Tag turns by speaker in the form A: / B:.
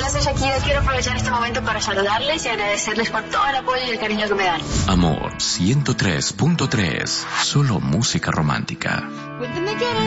A: Hola, soy Shakira. Quiero aprovechar este momento para saludarles y agradecerles por todo el apoyo y el cariño que me dan.
B: Amor 103.3. Solo música romántica.
C: Cuéntame qué